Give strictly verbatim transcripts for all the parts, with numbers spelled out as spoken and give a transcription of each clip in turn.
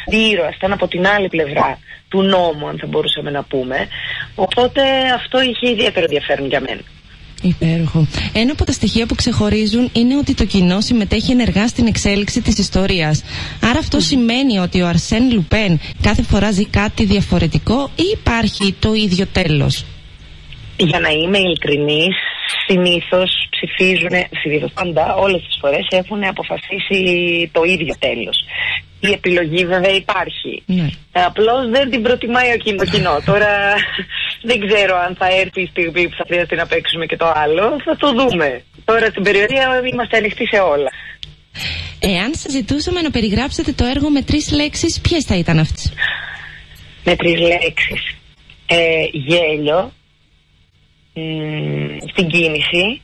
ήρωας, ήταν από την άλλη πλευρά του νόμου, αν θα μπορούσαμε να πούμε. Οπότε αυτό είχε ιδιαίτερο ενδιαφέρον για μένα. Υπέροχο. Ένα από τα στοιχεία που ξεχωρίζουν είναι ότι το κοινό συμμετέχει ενεργά στην εξέλιξη της ιστορίας. Άρα αυτό mm. σημαίνει ότι ο Αρσέν Λουπέν κάθε φορά ζει κάτι διαφορετικό ή υπάρχει το ίδιο τέλος? Για να είμαι ειλικρινής, συνήθως ψηφίζουν, συνήθως πάντα, όλες τις φορές έχουν αποφασίσει το ίδιο τέλος. Η επιλογή βέβαια υπάρχει. Ναι. Απλώς δεν την προτιμάει ο κοινό. Τώρα δεν ξέρω αν θα έρθει η στιγμή που θα χρειαστεί να παίξουμε και το άλλο. Θα το δούμε. Τώρα στην περιοδία είμαστε ανοιχτοί σε όλα. Εάν σας ζητούσαμε να περιγράψετε το έργο με τρεις λέξεις, ποιες θα ήταν αυτές? Με τρεις λέξεις. Ε, γέλιο. Μ, στην κίνηση.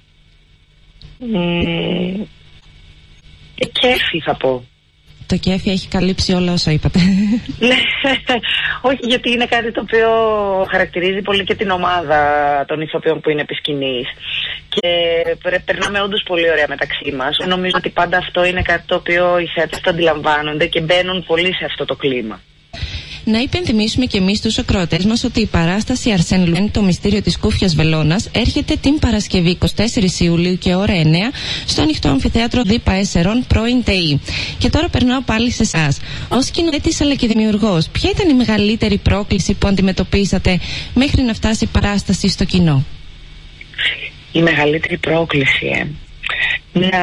Μ, και κέφι θα πω. Το κέφι έχει καλύψει όλα όσα είπατε. Όχι, γιατί είναι κάτι το οποίο χαρακτηρίζει πολύ και την ομάδα των ηθοποιών που είναι επί σκηνής. Και περνάμε όντως πολύ ωραία μεταξύ μας. Νομίζω ότι πάντα αυτό είναι κάτι το οποίο οι θεατές το αντιλαμβάνονται και μπαίνουν πολύ σε αυτό το κλίμα. Να υπενθυμίσουμε και εμείς στους ακροατές μας ότι η παράσταση Αρσέν Λουπέν, το μυστήριο της Κούφιας Βελώνας, έρχεται την Παρασκευή εικοστή τέταρτη Ιουλίου και ώρα εννέα στο ανοιχτό αμφιθέατρο Δίπα Εσερών πρώην ΤΕΗ. Και τώρα περνάω πάλι σε εσάς. Ως σκηνοθέτης αλλά και δημιουργός, ποια ήταν η μεγαλύτερη πρόκληση που αντιμετωπίσατε μέχρι να φτάσει η παράσταση στο κοινό? Η μεγαλύτερη πρόκληση, ε. να,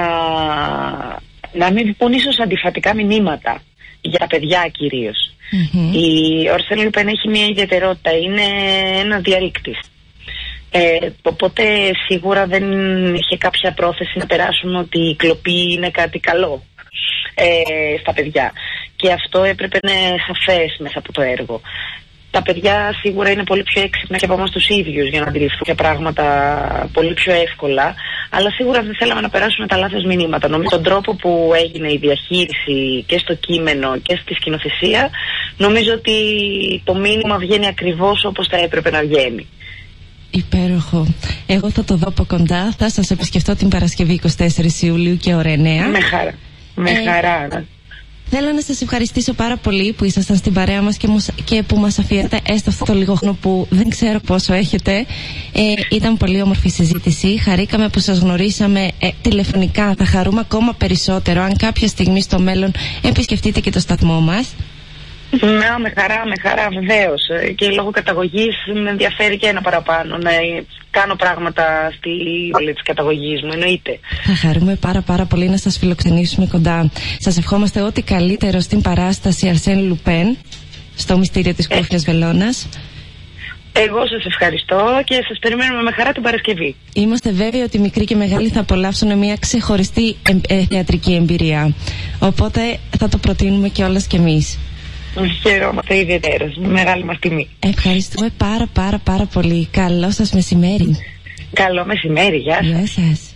να μην πούν ίσως αντιφατικά μηνύματα για τα παιδιά κυρίως. Mm-hmm. Η Αρσέν Λουπέν έχει μια ιδιαιτερότητα, είναι ένας διαρρήκτης. Ε, οπότε σίγουρα δεν είχε κάποια πρόθεση να περάσουμε ότι η κλοπή είναι κάτι καλό ε, στα παιδιά. Και αυτό έπρεπε να είναι σαφές μέσα από το έργο. Τα παιδιά σίγουρα είναι πολύ πιο έξυπνα και από εμάς τους ίδιους για να αντιληφθούν και πράγματα πολύ πιο εύκολα, αλλά σίγουρα δεν θέλαμε να περάσουμε τα λάθος μηνύματα. Νομίζω τον τρόπο που έγινε η διαχείριση και στο κείμενο και στη σκηνοθεσία, νομίζω ότι το μήνυμα βγαίνει ακριβώς όπως θα έπρεπε να βγαίνει. Υπέροχο. Εγώ θα το δω από κοντά, θα σας επισκεφτώ την Παρασκευή εικοστή τέταρτη Ιουλίου και ώρα εννέα. Με χαρά. Με ε... χαρά. Θέλω να σας ευχαριστήσω πάρα πολύ που ήσασταν στην παρέα μας και, και που μας αφιέρατε έστω αυτό το λίγο χρόνο που δεν ξέρω πόσο έχετε. Ε, ήταν πολύ όμορφη συζήτηση. Χαρήκαμε που σας γνωρίσαμε ε, τηλεφωνικά. Θα χαρούμε ακόμα περισσότερο αν κάποια στιγμή στο μέλλον επισκεφτείτε και το σταθμό μας. Να, με χαρά, με χαρά, βεβαίως. Και λόγω καταγωγής με ενδιαφέρει και ένα παραπάνω να κάνω πράγματα στη όλη της καταγωγής μου, εννοείται. Θα χαρούμε πάρα πάρα πολύ να σας φιλοξενήσουμε κοντά. Σας ευχόμαστε ό,τι καλύτερο στην παράσταση Αρσέν Λουπέν στο μυστήριο της Κούφιας ε. Βελώνας. Εγώ σας ευχαριστώ και σας περιμένουμε με χαρά την Παρασκευή. Είμαστε βέβαιοι ότι μικροί και μεγάλοι θα απολαύσουν μια ξεχωριστή ε, ε, θεατρική εμπειρία. Οπότε θα το προτείνουμε κιόλας κι εμείς. Χαιρόμαστε ιδιαίτερα. Μεγάλη μας τιμή. Ευχαριστούμε πάρα πάρα πάρα πολύ. Καλό σας μεσημέρι. Καλό μεσημέρι. Γεια σας. Γεια σας.